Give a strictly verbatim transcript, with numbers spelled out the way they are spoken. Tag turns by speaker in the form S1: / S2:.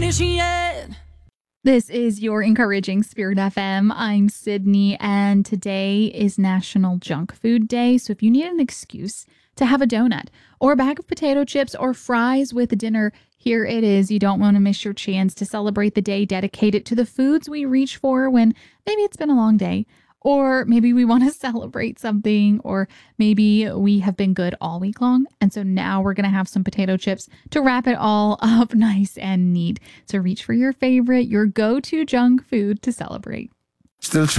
S1: initiate.
S2: This is your Encouraging Spirit F M. I'm Sydney, and today is National Junk Food Day. So if you need an excuse to have a donut or a bag of potato chips or fries with dinner, here it is. You don't want to miss your chance to celebrate the day, dedicate it to the foods we reach for when maybe it's been a long day, or maybe we want to celebrate something, or maybe we have been good all week long. And so now we're going to have some potato chips to wrap it all up nice and neat. So reach for your favorite, your go-to junk food to celebrate.
S3: Still trying.